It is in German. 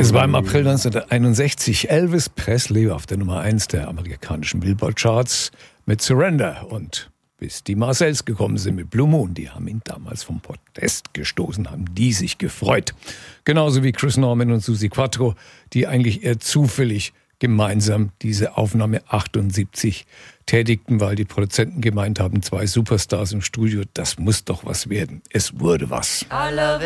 Es war im April 1961 Elvis Presley auf der Nummer 1 der amerikanischen Billboard-Charts mit Surrender. Und bis die Marcells gekommen sind mit Blue Moon, die haben ihn damals vom Podest gestoßen, haben die sich gefreut. Genauso wie Chris Norman und Suzi Quatro, die eigentlich eher zufällig gemeinsam diese Aufnahme 78 tätigten, weil die Produzenten gemeint haben, 2 Superstars im Studio, das muss doch was werden. Es wurde was.